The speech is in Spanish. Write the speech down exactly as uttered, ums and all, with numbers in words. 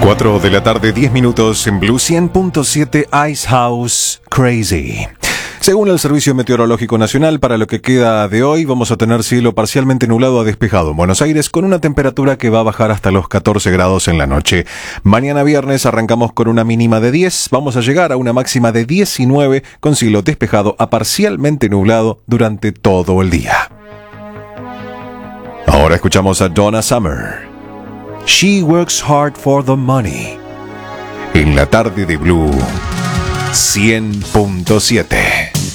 cuatro de la tarde, diez minutos en Blue cien punto siete Ice House Crazy. Según el Servicio Meteorológico Nacional, para lo que queda de hoy vamos a tener cielo parcialmente nublado a despejado en Buenos Aires con una temperatura que va a bajar hasta los catorce grados en la noche. Mañana viernes arrancamos con una mínima de diez, vamos a llegar a una máxima de diecinueve con cielo despejado a parcialmente nublado durante todo el día. Ahora escuchamos a Donna Summer. She works hard for the money. En la tarde de Blue cien punto siete.